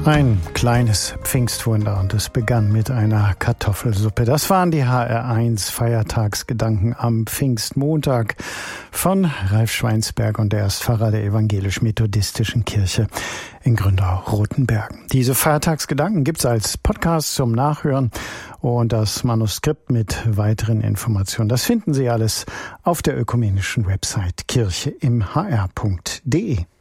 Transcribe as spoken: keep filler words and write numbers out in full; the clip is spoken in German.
Ein kleines Pfingstwunder und es begann mit einer Kartoffelsuppe. Das waren die H R eins Feiertagsgedanken am Pfingstmontag von Ralf Schweinsberg, und er ist Pfarrer der evangelisch-methodistischen Kirche in Gründau-Rotenberg. Diese Feiertagsgedanken gibt's als Podcast zum Nachhören und das Manuskript mit weiteren Informationen. Das finden Sie alles auf der ökumenischen Website kirche im h r punkt d e.